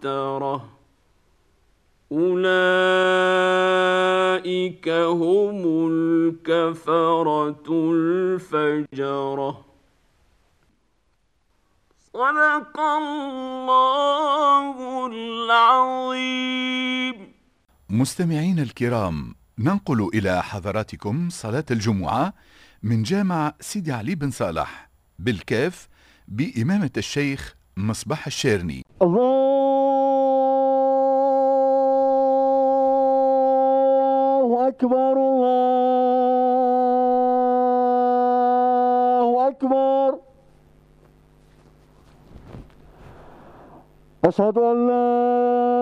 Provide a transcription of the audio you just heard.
افتراه أولئك هم الكفرة الفجرة. صدق الله العظيم. مستمعين الكرام، ننقل إلى حضراتكم صلاة الجمعة من جامع سيدي علي بن صالح بالكاف بإمامة الشيخ مصباح الشيرني. الله أكبر الله أكبر. أشهد أن لا